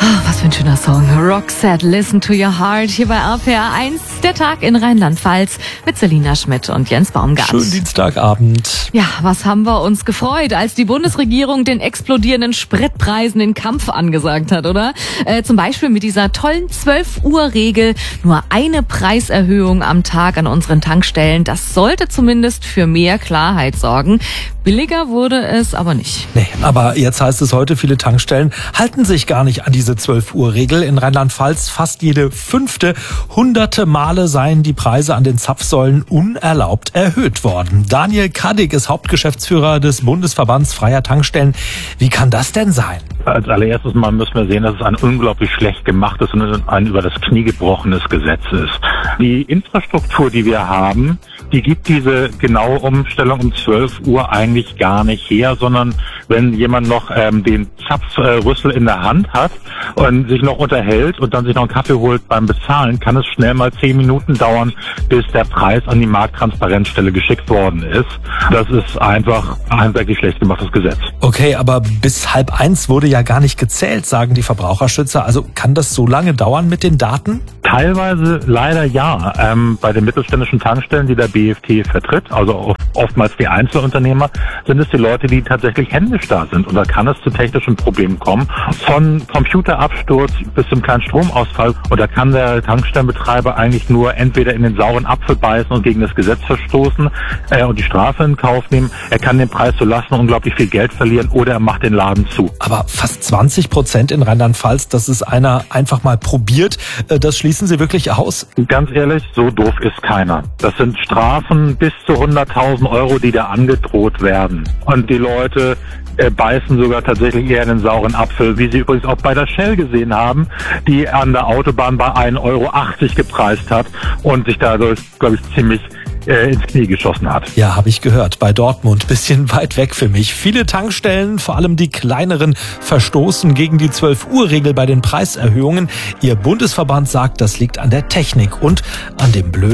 Was für ein schöner Song. Roxette, Listen to Your Heart, hier bei RPR 1, der Tag in Rheinland-Pfalz mit Selina Schmidt und Jens Baumgart. Schönen Dienstagabend. Ja, was haben wir uns gefreut, als die Bundesregierung den explodierenden Spritpreisen den Kampf angesagt hat, oder? Zum Beispiel mit dieser tollen 12-Uhr-Regel, nur eine Preiserhöhung am Tag an unseren Tankstellen. Das sollte zumindest für mehr Klarheit sorgen. Billiger wurde es aber nicht. Nee, aber jetzt heißt es heute, viele Tankstellen halten sich gar nicht an diese 12-Uhr-Regel. In Rheinland-Pfalz fast jede 5. Hunderte Male seien die Preise an den Zapfsäulen unerlaubt erhöht worden. Daniel Kaddick ist Hauptgeschäftsführer des Bundesverbands Freier Tankstellen. Wie kann das denn sein? Als allererstes Mal müssen wir sehen, dass es ein unglaublich schlecht gemachtes und ein über das Knie gebrochenes Gesetz ist. Die Infrastruktur, die wir haben, die gibt diese genaue Umstellung um 12 Uhr eigentlich gar nicht her, sondern wenn jemand noch den Zapfrüssel in der Hand hat und sich noch unterhält und dann sich noch einen Kaffee holt beim Bezahlen, kann es schnell mal 10 Minuten dauern, bis der Preis an die Markttransparenzstelle geschickt worden ist. Das ist einfach ein wirklich schlecht gemachtes Gesetz. Okay, aber bis 12:30 wurde ja gar nicht gezählt, sagen die Verbraucherschützer. Also kann das so lange dauern mit den Daten? Teilweise leider ja. Bei den mittelständischen Tankstellen, die der BFT vertritt, also oftmals die Einzelunternehmer, sind es die Leute, die tatsächlich händisch da sind. Und da kann es zu technischen Problemen kommen, von Computerabsturz bis zum kleinen Stromausfall. Und da kann der Tankstellenbetreiber eigentlich nur entweder in den sauren Apfel beißen und gegen das Gesetz verstoßen und die Strafe in Kauf nehmen. Er kann den Preis so lassen und unglaublich viel Geld verlieren oder er macht den Laden zu. Aber fast 20% in Rheinland-Pfalz, dass es einer einfach mal probiert, das schließen Sie wirklich aus? Ganz ehrlich, so doof ist keiner. Das sind Strafen bis zu 100.000 Euro, die da angedroht werden. Und die Leute beißen sogar tatsächlich eher in den sauren Apfel, wie Sie übrigens auch bei der Shell gesehen haben, die an der Autobahn bei 1,80 Euro gepreist hat und sich dadurch, glaube ich, ziemlich ins Knie geschossen hat. Ja, habe ich gehört. Bei Dortmund, bisschen weit weg für mich. Viele Tankstellen, vor allem die kleineren, verstoßen gegen die 12-Uhr-Regel bei den Preiserhöhungen. Ihr Bundesverband sagt, das liegt an der Technik und an dem blöden